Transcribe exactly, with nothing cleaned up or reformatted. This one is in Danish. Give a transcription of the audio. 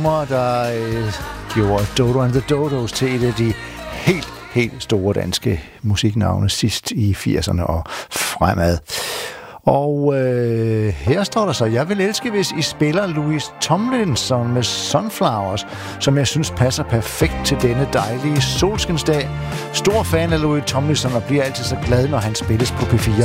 Der øh, gjorde Dodo and the Dodos til et af de helt, helt store danske musiknavne sidst i firserne og fremad. Og øh, her står der så, jeg vil elske, hvis I spiller Louis Tomlinson med Sunflowers, som jeg synes passer perfekt til denne dejlige solskinsdag. Stor fan af Louis Tomlinson og bliver altid så glad, når han spilles på P fire.